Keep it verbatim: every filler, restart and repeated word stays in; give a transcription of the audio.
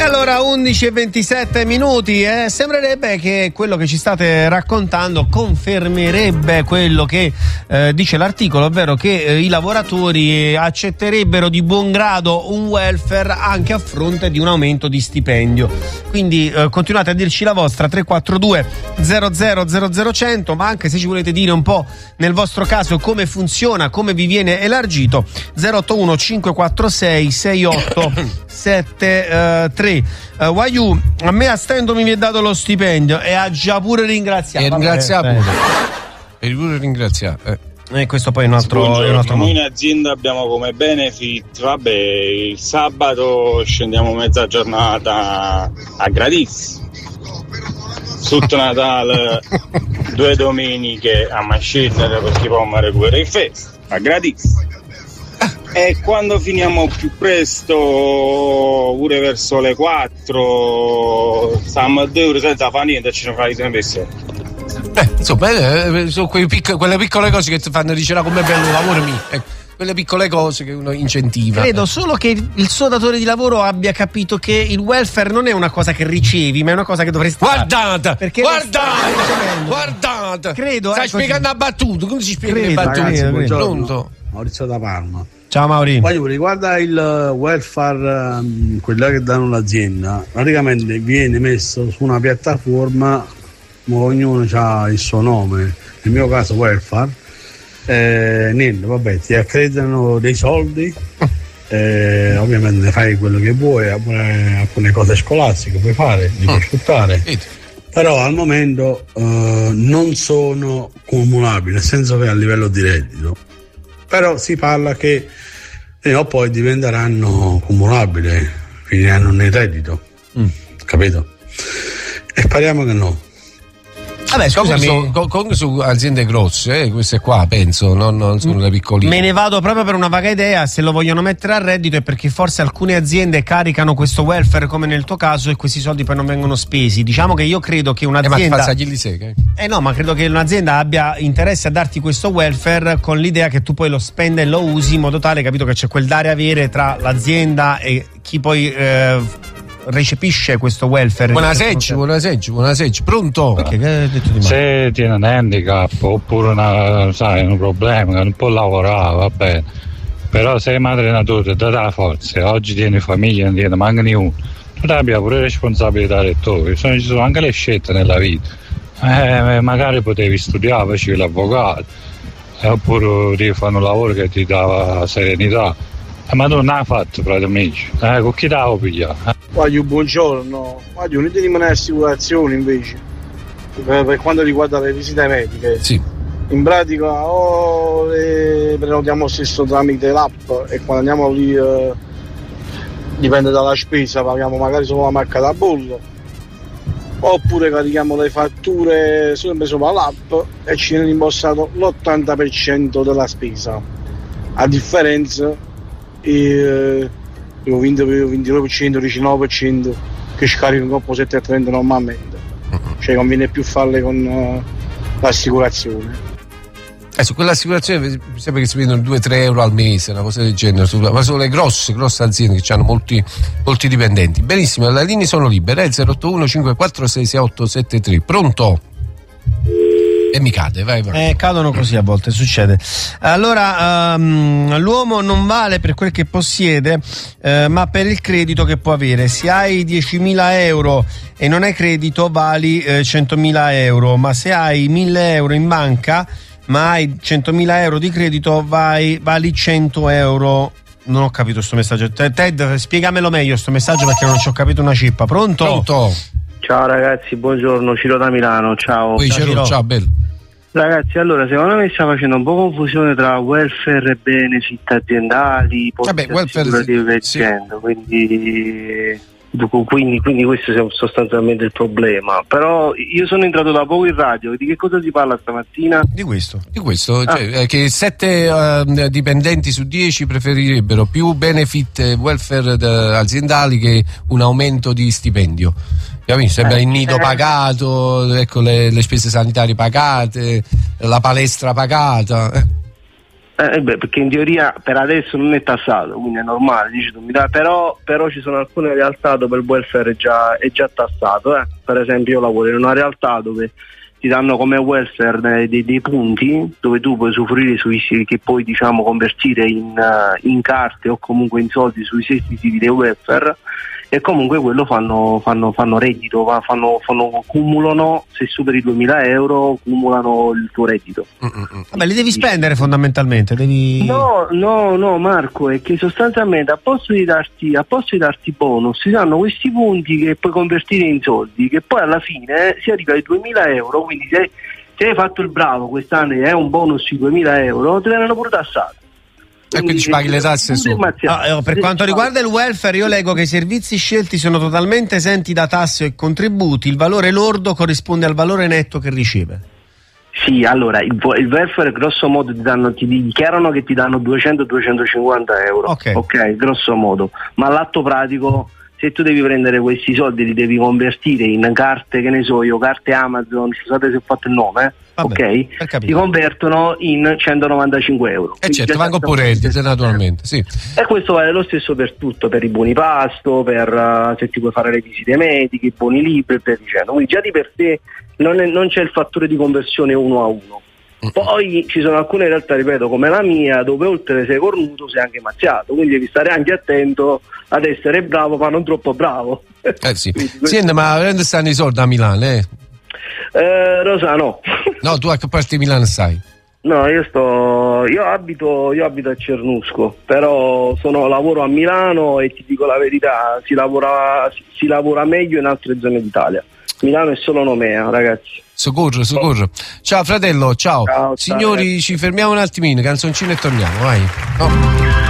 allora undici e ventisette minuti, eh? Sembrerebbe che quello che ci state raccontando confermerebbe quello che eh, dice l'articolo, ovvero che eh, i lavoratori accetterebbero di buon grado un welfare anche a fronte di un aumento di stipendio. Quindi eh, continuate a dirci la vostra tre quattro due zero zero zero zero cento, ma anche se ci volete dire un po' nel vostro caso come funziona, come vi viene elargito, zero otto uno cinque quattro sei sei otto sette tre. Uh, Waiu, a me a stento mi è dato lo stipendio e ha già pure ringraziato. E ringraziato. E pure ringraziato. Eh. E questo poi è un altro, è un altro noi in azienda abbiamo come benefit, vabbè, il sabato scendiamo mezza giornata a gratis. Sotto Natale due domeniche a Mascetta perché poi mi recupera in festa a gratis. E quando finiamo più presto, pure verso le quattro, stiamo a due ore senza fare niente e ce ne fai sempre sei. Eh, insomma, eh, sono quei pic- quelle piccole cose che ti fanno dire come bello lavoro mio. Eh, quelle piccole cose che uno incentiva. Credo eh. solo che il suo datore di lavoro abbia capito che il welfare non è una cosa che ricevi, ma è una cosa che dovresti guardate, fare. Perché guardate, guardate. Credo. Stai eh, spiegando a battuto, come si spiega credo, le battute? Ragazzi, buongiorno. Pronto? Maurizio da Parma. Ciao Mauri. Poi riguarda il welfare, um, quella che danno l'azienda, praticamente viene messo su una piattaforma, ognuno ha il suo nome. Nel mio caso welfare, eh, niente, vabbè, ti accreditano dei soldi, eh, ovviamente fai quello che vuoi, alcune, alcune cose scolastiche puoi fare, li puoi sfruttare, però al momento eh, non sono cumulabili, nel senso che a livello di reddito. Però si parla che eh, poi diventeranno cumulabili, finiranno nel reddito, mm. capito? E speriamo che no. Vabbè, scusami, comunque, comunque su aziende grosse, eh, queste qua penso, non, non sono le piccoline. Me ne vado proprio per una vaga idea, se lo vogliono mettere a reddito è perché forse alcune aziende caricano questo welfare come nel tuo caso e questi soldi poi non vengono spesi. Diciamo che io credo che un'azienda eh, ma sega, eh. eh no, ma credo che un'azienda abbia interesse a darti questo welfare con l'idea che tu poi lo spenda e lo usi in modo tale, capito, che c'è quel dare avere tra l'azienda e chi poi eh, recepisce questo welfare. Buonasera, buonasera, buonasera. Pronto? Perché che hai detto di se tiene un handicap oppure una, sai, un problema che non può lavorare, va bene, però sei madre natura, dà la forza, oggi tieni famiglia, non tiene manca uno, tu abbia pure responsabilità del tuo, ci sono anche le scelte nella vita, eh, magari potevi studiare, facevi l'avvocato, eh, oppure devi fare un lavoro che ti dava serenità. Eh, ma tu non l'hai fatto, frate amici, eh, con chi t'ha pigliato? Eh? Guardi, buongiorno, guardi, unitemi un'assicurazione invece, per, per quanto riguarda le visite mediche. Sì. In pratica o le prenotiamo stesso tramite l'app e quando andiamo lì eh, dipende dalla spesa, paghiamo magari solo la marca da bollo, oppure carichiamo le fatture sempre sopra l'app e ci viene rimborsato l'ottanta per cento della spesa, a differenza e il ventidue per cento, diciannove per cento che scaricano coppo sette e trenta normalmente, cioè conviene più farle con uh, l'assicurazione. Eh, su quell'assicurazione mi sembra che si vedono due tre euro al mese, una cosa del genere, ma sono le grosse, grosse aziende che hanno molti, molti dipendenti. Benissimo, le linee sono libere, eh, zero otto uno cinque quattro sei sei otto sette tre. Pronto? E mi cade, vai, vai. Eh, cadono così a volte, succede. Allora, um, l'uomo non vale per quel che possiede, eh, ma per il credito che può avere. Se hai diecimila euro e non hai credito, vali eh, centomila euro, ma se hai mille euro in banca, ma hai centomila euro di credito, vai, vali cento euro. Non ho capito sto messaggio. Ted, spiegamelo meglio sto messaggio perché non ci ho capito una cippa. Pronto? Pronto? Ciao ragazzi, buongiorno, Ciro da Milano, ciao. Poi, ciao, Ciro. Ciao, bello. Ragazzi, allora secondo me sta facendo un po' confusione tra welfare e benefit aziendali, Vabbè, welfare e sì. quindi, quindi, quindi questo è sostanzialmente il problema. Però io sono entrato da poco in radio, di che cosa si parla stamattina? Di questo. Di questo, ah. cioè, eh, che sette uh, dipendenti su dieci preferirebbero più benefit e welfare da, aziendali che un aumento di stipendio. Capito? Sembra il nido pagato, ecco, le, le spese sanitarie pagate, la palestra pagata. Eh. Eh, beh, perché in teoria per adesso non è tassato, quindi è normale, dici tu, mi dà, però, però ci sono alcune realtà dove il welfare è già, è già tassato, eh. Per esempio io lavoro in una realtà dove ti danno come welfare dei, dei, dei punti dove tu puoi usufruire sui che puoi diciamo convertire in, uh, in carte o comunque in soldi sui siti di welfare, e comunque quello fanno, fanno, fanno reddito, fanno, fanno, cumulano, se superi i duemila euro cumulano il tuo reddito. Vabbè, li devi spendere fondamentalmente, devi... No, no, no Marco, è che sostanzialmente a posto di darti, a posto di darti bonus ti danno questi punti che puoi convertire in soldi, che poi alla fine si arriva ai duemila euro, quindi se, se hai fatto il bravo quest'anno e hai un bonus di duemila euro ti verranno pure tassati. E quindi ci paghi le tasse su. Ah, per quanto riguarda il welfare, io leggo che i servizi scelti sono totalmente esenti da tasse e contributi, il valore lordo corrisponde al valore netto che riceve. Sì, allora il, il welfare grosso modo ti, danno, ti dichiarano che ti danno duecento duecentocinquanta euro, ok, ok, grosso modo, ma all'atto pratico se tu devi prendere questi soldi li devi convertire in carte, che ne so io, carte Amazon, scusate se ho fatto il nome, eh? Vabbè, ok, si convertono in centonovantacinque euro. E eh certo, vanno pure reddito naturalmente, sì. E questo vale lo stesso per tutto, per i buoni pasto, per uh, se ti puoi fare le visite mediche, i buoni libri e via dicendo. Quindi già di per sé non, è, non c'è il fattore di conversione uno a uno. Poi ci sono alcune realtà, ripeto, come la mia, dove oltre sei cornuto sei anche mazziato, quindi devi stare anche attento ad essere bravo ma non troppo bravo. Eh sì. Senti, ma dove stanno i soldi a Milano, eh? Eh, Rosa, no. No, tu a che parte di Milano stai? No, io sto io abito io abito a Cernusco, però sono, lavoro a Milano e ti dico la verità, si lavora si, si lavora meglio in altre zone d'Italia. Milano è solo Nomea, ragazzi. Soccorro, soccorro. Ciao fratello, ciao. ciao Signori, ciao, ci fermiamo un attimino, canzoncino e torniamo, vai. No.